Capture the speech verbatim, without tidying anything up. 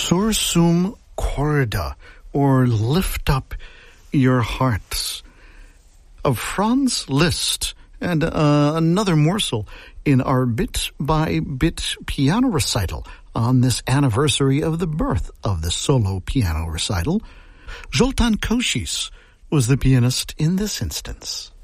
Sursum corda, or lift up your hearts, of Franz Liszt, and uh, another morsel in our bit-by-bit piano recital on this anniversary of the birth of the solo piano recital. Zoltan Kocsis was the pianist in this instance.